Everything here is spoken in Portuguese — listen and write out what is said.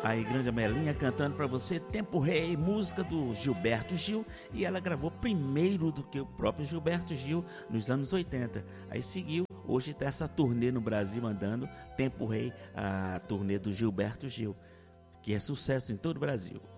Aí, grande Amelinha cantando pra você Tempo Rei, música do Gilberto Gil, e ela gravou primeiro do que o próprio Gilberto Gil nos anos 80. Aí seguiu, hoje tá essa turnê no Brasil andando, Tempo Rei, a turnê do Gilberto Gil, que é sucesso em todo o Brasil.